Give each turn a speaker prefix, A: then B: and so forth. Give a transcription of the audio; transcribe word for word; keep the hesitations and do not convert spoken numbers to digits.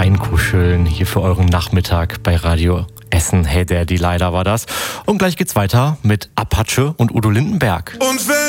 A: Einkuscheln hier für euren Nachmittag bei Radio Essen. Hey Daddy, leider war das. Und gleich geht's weiter mit Apache und Udo Lindenberg.
B: Und wenn